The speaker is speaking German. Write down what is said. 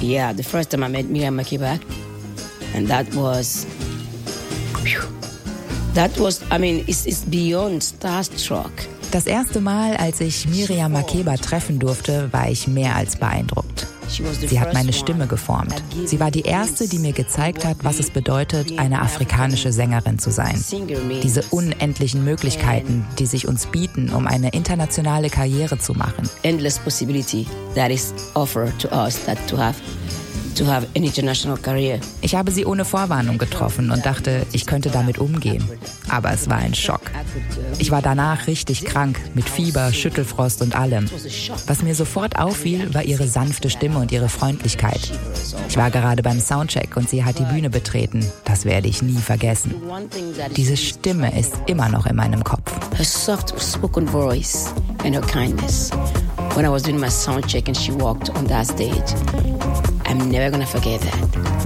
Yeah, the first time I met Miriam Makeba, and that was, it's beyond starstruck. Das erste Mal, als ich Miriam Makeba treffen durfte, war ich mehr als beeindruckt. Sie hat meine Stimme geformt. Sie war die erste, die mir gezeigt hat, was es bedeutet, eine afrikanische Sängerin zu sein. Diese unendlichen Möglichkeiten, die sich uns bieten, um eine internationale Karriere zu machen. Endless possibility that is offered to us to have an international career. Ich habe sie ohne Vorwarnung getroffen und dachte, ich könnte damit umgehen. Aber es war ein Schock. Ich war danach richtig krank, mit Fieber, Schüttelfrost und allem. Was mir sofort auffiel, war ihre sanfte Stimme und ihre Freundlichkeit. Ich war gerade beim Soundcheck und sie hat die Bühne betreten. Das werde ich nie vergessen. Diese Stimme ist immer noch in meinem Kopf. Her soft spoken voice and her kindness. When I was doing my soundcheck and she walked on that stage, I'm never gonna forget that.